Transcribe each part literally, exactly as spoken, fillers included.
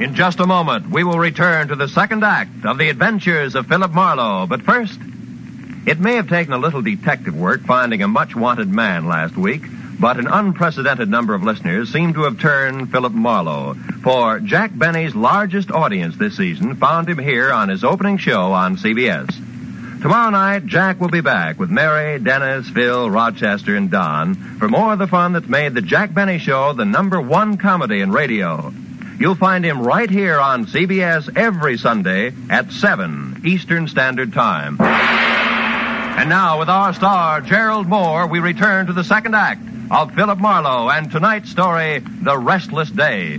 In just a moment, we will return to the second act of the adventures of Philip Marlowe. But first, it may have taken a little detective work finding a much-wanted man last week, but an unprecedented number of listeners seem to have turned Philip Marlowe. For Jack Benny's largest audience this season found him here on his opening show on C B S. Tomorrow night, Jack will be back with Mary, Dennis, Phil, Rochester, and Don for more of the fun that's made the Jack Benny Show the number one comedy in radio. You'll find him right here on C B S every Sunday at seven Eastern Standard Time. And now, with our star, Gerald Moore, we return to the second act of Philip Marlowe and tonight's story, The Restless Day.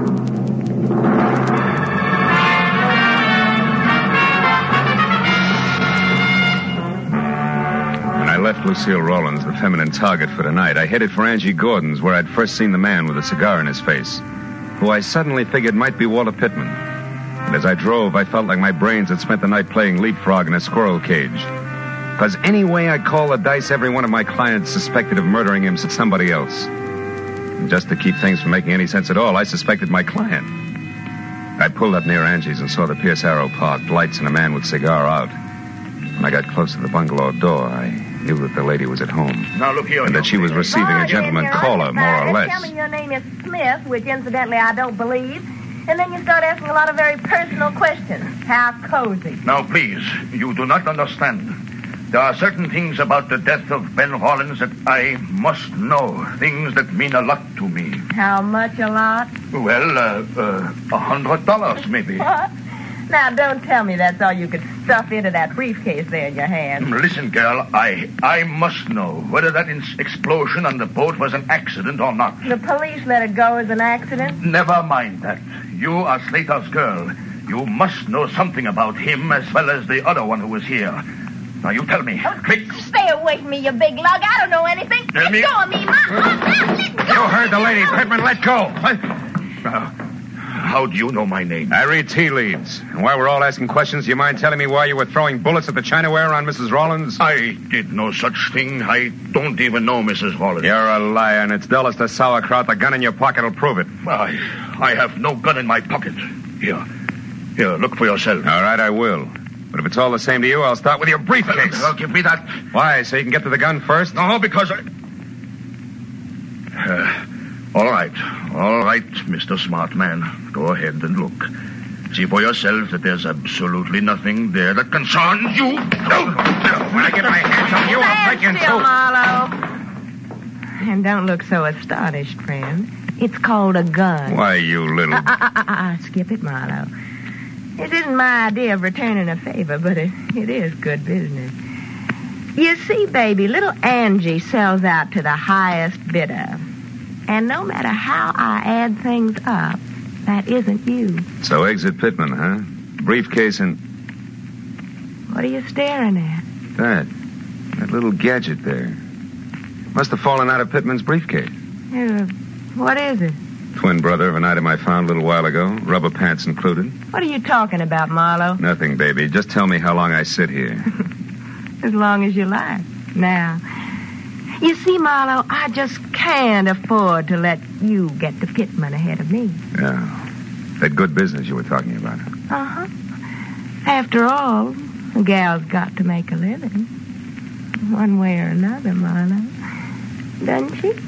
I left Lucille Rawlins, the feminine target for tonight. I headed for Angie Gordon's, where I'd first seen the man with a cigar in his face, who I suddenly figured might be Walter Pittman. And as I drove, I felt like my brains had spent the night playing leapfrog in a squirrel cage. Because any way I call the dice, every one of my clients suspected of murdering him somebody else. And just to keep things from making any sense at all, I suspected my client. I pulled up near Angie's and saw the Pierce Arrow parked, lights and a man with cigar out. When I got close to the bungalow door, I knew that the lady was at home. Now, look here. And that she was receiving a gentleman caller, more or less. Tell me your name is Smith, which incidentally I don't believe. And then you start asking a lot of very personal questions. How cozy. Now, please, you do not understand. There are certain things about the death of Ben Rawlins that I must know. Things that mean a lot to me. How much a lot? Well, uh, uh, a hundred dollars, maybe. What? Now, don't tell me that's all you could stuff into that briefcase there in your hand. Listen, girl, I I must know whether that in- explosion on the boat was an accident or not. The police let it go as an accident? Never mind that. You are Slater's girl. You must know something about him as well as the other one who was here. Now, you tell me. Oh, Quick. Stay away from me, you big lug. I don't know anything. Tell Let me. go of me, Mom. Let go. You heard the lady, Pittman. Let go. What? Uh, how do you know my name? I read tea leaves. And while we're all asking questions, do you mind telling me why you were throwing bullets at the Chinaware on Missus Rawlins? I did no such thing. I don't even know Missus Rawlins. You're a liar, and it's dull as the sauerkraut. The gun in your pocket will prove it. I, I have no gun in my pocket. Here. Here, look for yourself. All right, I will. But if it's all the same to you, I'll start with your briefcase. Uh, give me that. Why, so you can get to the gun first? No, because I... Uh, all right. All right, Mister Smart Man. Go ahead and look. See for yourself that there's absolutely nothing there that concerns you. No! When I get my hands on you, I'll break you in Stand still, two. Marlowe. And don't look so astonished, friend. It's called a gun. Why, you little... Uh, uh, uh, uh, skip it, Marlowe. It isn't my idea of returning a favor, but it, it is good business. You see, baby, little Angie sells out to the highest bidder. And no matter how I add things up, that isn't you. So exit Pittman, huh? Briefcase and... What are you staring at? That. That little gadget there. Must have fallen out of Pittman's briefcase. Uh, what is it? Twin brother of an item I found a little while ago. Rubber pants included. What are you talking about, Marlowe? Nothing, baby. Just tell me how long I sit here. As long as you like. Now, you see, Marlowe, I just can't afford to let you get to Pittman ahead of me. Yeah. That good business you were talking about. Uh-huh. After all, a gal's got to make a living. One way or another, Marlowe. Doesn't she?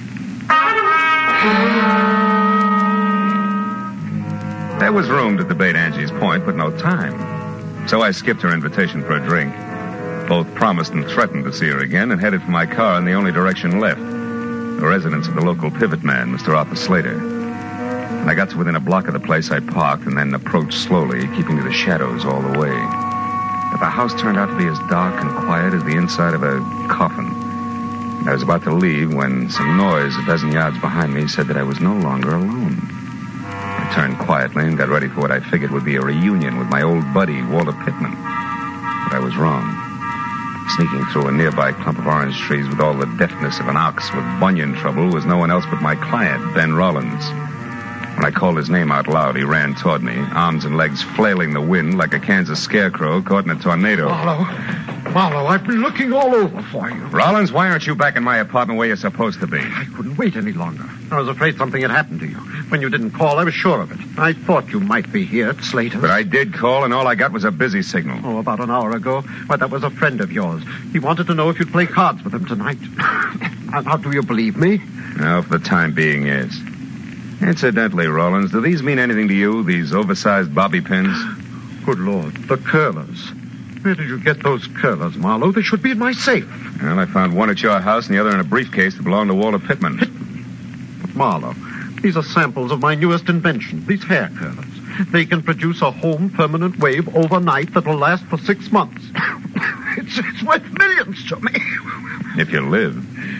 There was room to debate Angie's point, but no time. So I skipped her invitation for a drink. Both promised and threatened to see her again and headed for my car in the only direction left, the residence of the local pivot man, Mister Arthur Slater. When I got to within a block of the place, I parked and then approached slowly, keeping to the shadows all the way. But the house turned out to be as dark and quiet as the inside of a coffin. I was about to leave when some noise a dozen yards behind me said that I was no longer alone. I turned quietly and got ready for what I figured would be a reunion with my old buddy, Walter Pittman. But I was wrong. Sneaking through a nearby clump of orange trees with all the deftness of an ox with bunion trouble was no one else but my client, Ben Rawlins. When I called his name out loud, he ran toward me, arms and legs flailing the wind like a Kansas scarecrow caught in a tornado. Marlowe. Marlowe, I've been looking all over for you. Rollins, why aren't you back in my apartment where you're supposed to be? I couldn't wait any longer. I was afraid something had happened to you. When you didn't call, I was sure of it. I thought you might be here at Slater's. But I did call, and all I got was a busy signal. Oh, about an hour ago. Why, that was a friend of yours. He wanted to know if you'd play cards with him tonight. Now, do you believe me? No, for the time being, yes. Incidentally, Rollins, do these mean anything to you, these oversized bobby pins? Good Lord, the curlers. Where did you get those curlers, Marlowe? They should be in my safe. Well, I found one at your house and the other in a briefcase that belonged to Walter Pittman. But, Marlowe, these are samples of my newest invention, these hair curlers. They can produce a home permanent wave overnight that will last for six months. it's, it's worth millions to me. If you live.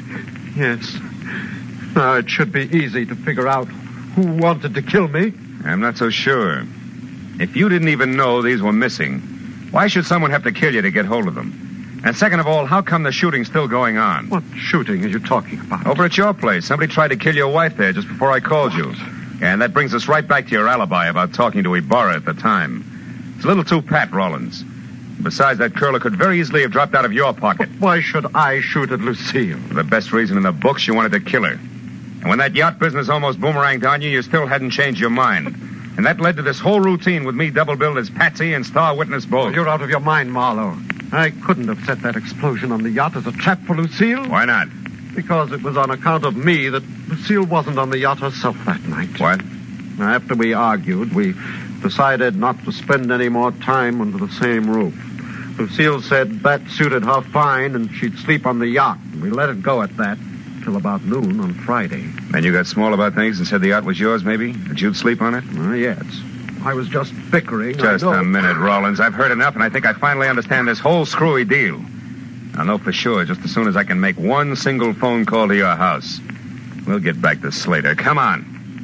Yes. Now, it should be easy to figure out who wanted to kill me. I'm not so sure. If you didn't even know these were missing, why should someone have to kill you to get hold of them? And second of all, how come the shooting's still going on? What shooting are you talking about? Over at your place. Somebody tried to kill your wife there just before I called What? you. And that brings us right back to your alibi about talking to Ibarra at the time. It's a little too pat, Rollins. Besides, that curler could very easily have dropped out of your pocket. But why should I shoot at Lucille? For the best reason in the books, you wanted to kill her. And when that yacht business almost boomeranged on you, you still hadn't changed your mind. And that led to this whole routine with me double-billed as Patsy and star witness both. Oh, you're out of your mind, Marlowe. I couldn't have set that explosion on the yacht as a trap for Lucille. Why not? Because it was on account of me that Lucille wasn't on the yacht herself that night. What? After we argued, we decided not to spend any more time under the same roof. Lucille said that suited her fine and she'd sleep on the yacht. And we let it go at that till about noon on Friday. Then you got small about things and said the yacht was yours, maybe? That you'd sleep on it? Uh, yes. I was just bickering. Just I know. a minute, Rollins. I've heard enough, and I think I finally understand this whole screwy deal. I'll know for sure just as soon as I can make one single phone call to your house. We'll get back to Slater. Come on.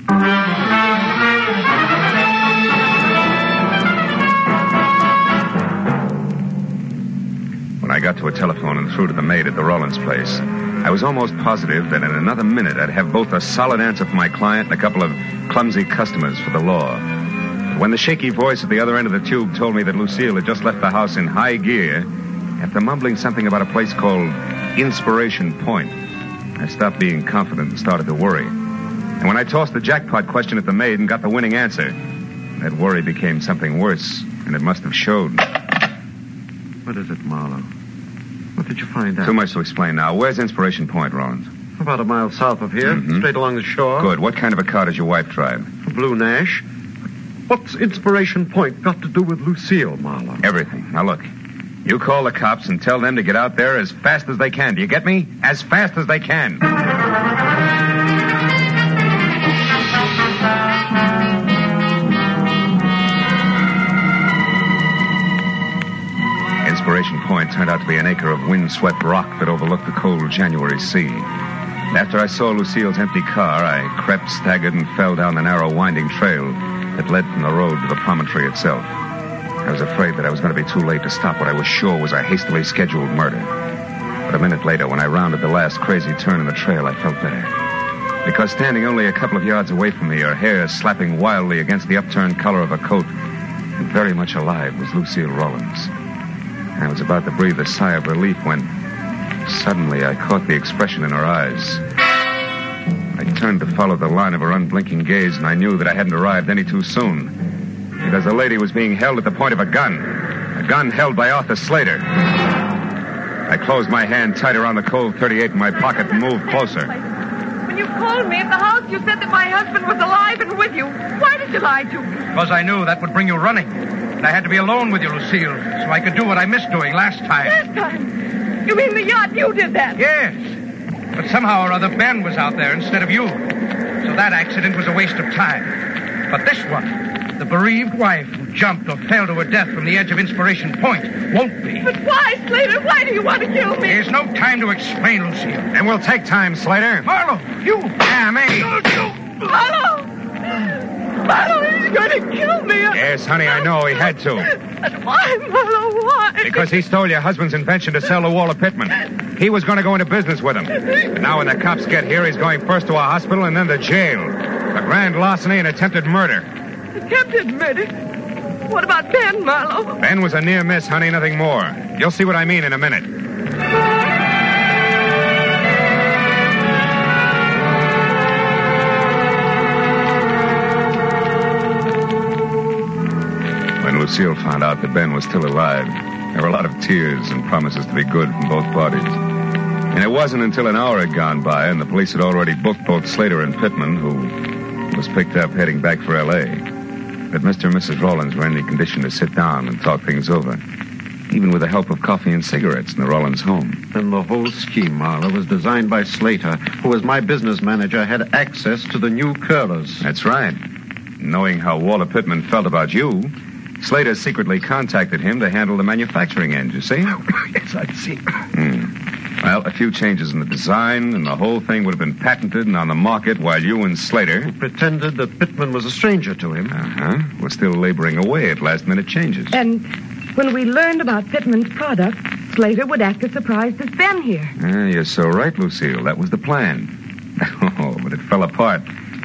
When I got to a telephone and through to the maid at the Rollins place, I was almost positive that in another minute I'd have both a solid answer for my client and a couple of clumsy customers for the law. But when the shaky voice at the other end of the tube told me that Lucille had just left the house in high gear, after mumbling something about a place called Inspiration Point, I stopped being confident and started to worry. And when I tossed the jackpot question at the maid and got the winning answer, that worry became something worse, and it must have showed. What is it, Marlowe? What did you find out? Too much to explain now. Where's Inspiration Point, Rollins? About a mile south of here, Mhm. straight along the shore. Good. What kind of a car does your wife drive? A Blue Nash. What's Inspiration Point got to do with Lucille, Marlowe? Everything. Now, look. You call the cops and tell them to get out there as fast as they can. Do you get me? As fast as they can. Inspiration Point turned out to be an acre of wind-swept rock that overlooked the cold January sea. After I saw Lucille's empty car, I crept, staggered, and fell down the narrow, winding trail that led from the road to the promontory itself. I was afraid that I was going to be too late to stop what I was sure was a hastily scheduled murder. But a minute later, when I rounded the last crazy turn in the trail, I felt better. Because standing only a couple of yards away from me, her hair slapping wildly against the upturned collar of her coat, and very much alive, was Lucille Rollins. I was about to breathe a sigh of relief when suddenly I caught the expression in her eyes. I turned to follow the line of her unblinking gaze, and I knew that I hadn't arrived any too soon. Because the lady was being held at the point of a gun. A gun held by Arthur Slater. I closed my hand tight around the Colt thirty-eight in my pocket and moved closer. When you called me at the house, you said that my husband was alive and with you. Why did you lie to me? Because I knew that would bring you running. And I had to be alone with you, Lucille, so I could do what I missed doing last time. Last time? You mean the yacht? You did that? Yes. But somehow or other, Ben was out there instead of you. So that accident was a waste of time. But this one, the bereaved wife who jumped or fell to her death from the edge of Inspiration Point, won't be. But why, Slater? Why do you want to kill me? There's no time to explain, Lucille. And we'll take time, Slater. Marlowe, you! Yeah, me. Marlowe! Marlowe, he's going to kill me. Yes, honey, I know he had to. But why, Marlowe, why? Because he stole your husband's invention to sell to Walter Pittman. He was going to go into business with him. And now when the cops get here, he's going first to a hospital and then to jail. A grand larceny and attempted murder. Attempted murder? What about Ben, Marlowe? Ben was a near miss, honey, nothing more. You'll see what I mean in a minute. When Lucille found out that Ben was still alive, there were a lot of tears and promises to be good from both parties. And it wasn't until an hour had gone by and the police had already booked both Slater and Pittman, who was picked up heading back for L A, that Mister and Missus Rollins were in the condition to sit down and talk things over, even with the help of coffee and cigarettes in the Rollins home. And the whole scheme, Marlowe, was designed by Slater, who, as my business manager, had access to the new curlers. That's right. Knowing how Walter Pittman felt about you, Slater secretly contacted him to handle the manufacturing end, you see? Yes, I see. Hmm. Well, a few changes in the design, and the whole thing would have been patented and on the market while you and Slater... pretended that Pittman was a stranger to him. Uh-huh. Were still laboring away at last-minute changes. And when we learned about Pittman's product, Slater would act as surprised as Ben here. Ah, you're so right, Lucille. That was the plan. Oh, but it fell apart.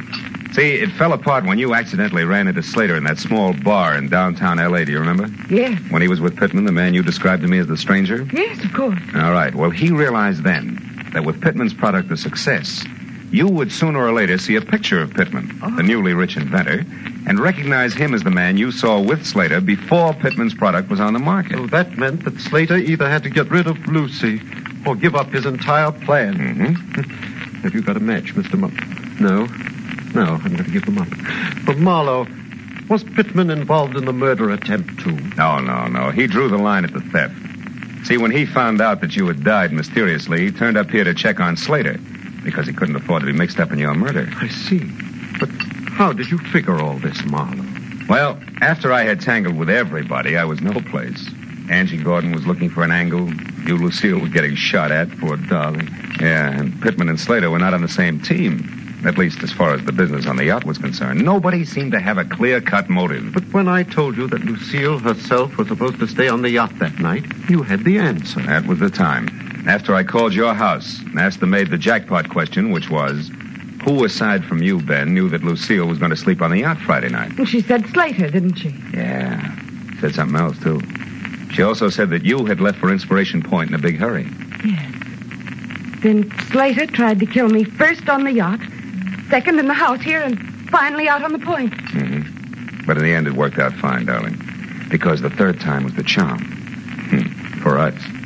See, it fell apart when you accidentally ran into Slater in that small bar in downtown L A, do you remember? Yes. When he was with Pittman, the man you described to me as the stranger? Yes, of course. All right. Well, he realized then that with Pittman's product a success, you would sooner or later see a picture of Pittman, oh. the newly rich inventor, and recognize him as the man you saw with Slater before Pittman's product was on the market. So that meant that Slater either had to get rid of Lucy or give up his entire plan. Mm-hmm. Have you got a match, Mister Mupp? No? No, I'm going to give them up. But Marlowe, was Pittman involved in the murder attempt, too? No, no, no. He drew the line at the theft. See, when he found out that you had died mysteriously, he turned up here to check on Slater because he couldn't afford to be mixed up in your murder. I see. But how did you figure all this, Marlowe? Well, after I had tangled with everybody, I was no place. Angie Gordon was looking for an angle. You, Lucille, were getting shot at. Poor darling. Yeah, and Pittman and Slater were not on the same team. At least as far as the business on the yacht was concerned. Nobody seemed to have a clear-cut motive. But when I told you that Lucille herself was supposed to stay on the yacht that night, you had the answer. That was the time. After I called your house and asked the maid the jackpot question, which was, who aside from you, Ben, knew that Lucille was going to sleep on the yacht Friday night? And she said Slater, didn't she? Yeah. Said something else, too. She also said that you had left for Inspiration Point in a big hurry. Yes. Then Slater tried to kill me first on the yacht, second in the house here, and finally out on the point. Mm-hmm. But in the end, it worked out fine, darling. Because the third time was the charm. Hmm. For us.